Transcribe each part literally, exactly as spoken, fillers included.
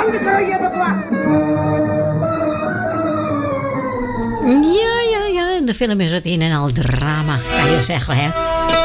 Ja, ja, ja. In de film is het een en al drama, kan je zeggen, hè.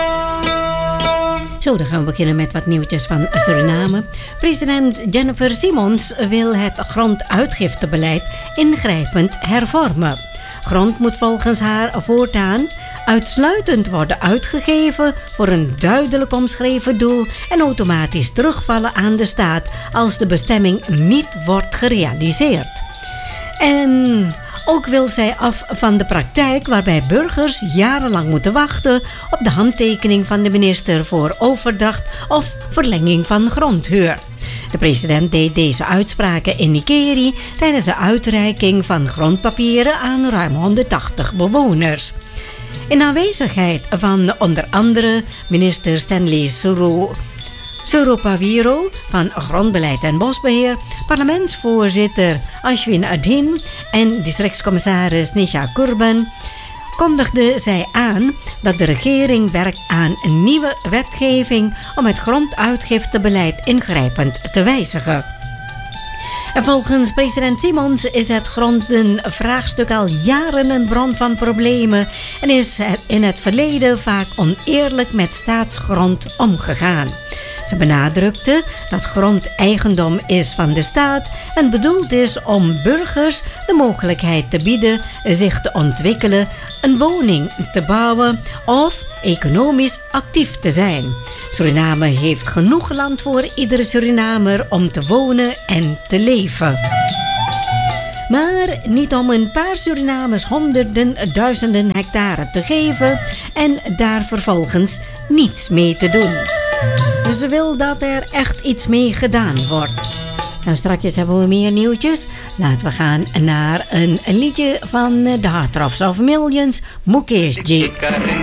Zo, dan gaan we beginnen met wat nieuwtjes van Suriname. President Jennifer Simons wil het gronduitgiftebeleid ingrijpend hervormen. Grond moet volgens haar voortaan uitsluitend worden uitgegeven voor een duidelijk omschreven doel en automatisch terugvallen aan de staat als de bestemming niet wordt gerealiseerd. En ook wil zij af van de praktijk waarbij burgers jarenlang moeten wachten op de handtekening van de minister voor overdracht of verlenging van grondhuur. De president deed deze uitspraken in Nikeri tijdens de uitreiking van grondpapieren aan ruim honderdtachtig bewoners. In aanwezigheid van onder andere minister Stanley Suru Surupaviro van Grondbeleid en Bosbeheer, parlementsvoorzitter Ashwin Adin en districtscommissaris Nisha Kurban, kondigde zij aan dat de regering werkt aan een nieuwe wetgeving om het gronduitgiftebeleid ingrijpend te wijzigen. En volgens president Simons is het grondenvraagstuk al jaren een bron van problemen en is het in het verleden vaak oneerlijk met staatsgrond omgegaan. Ze benadrukte dat grond eigendom is van de staat en bedoeld is om burgers de mogelijkheid te bieden zich te ontwikkelen, een woning te bouwen of economisch actief te zijn. Suriname heeft genoeg land voor iedere Surinamer om te wonen en te leven. Maar niet om een paar Surinamers honderden, duizenden hectare te geven en daar vervolgens niets mee te doen. Dus ze wil dat er echt iets mee gedaan wordt. Nou, straks hebben we meer nieuwtjes. Laten we gaan naar een liedje van de Heartthrobs of Millions, Mukesh G.